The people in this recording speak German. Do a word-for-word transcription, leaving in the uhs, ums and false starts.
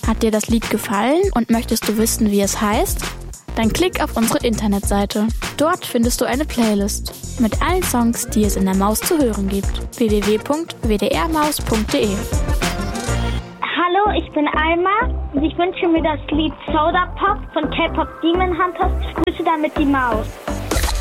Hat dir das Lied gefallen und möchtest du wissen, wie es heißt? Dann klick auf unsere Internetseite. Dort findest du eine Playlist mit allen Songs, die es in der Maus zu hören gibt. w w w punkt w d r maus punkt d e Hallo, ich bin Alma und ich wünsche mir das Lied Soda Pop von K-Pop Demon Hunters. Ich grüße damit die Maus.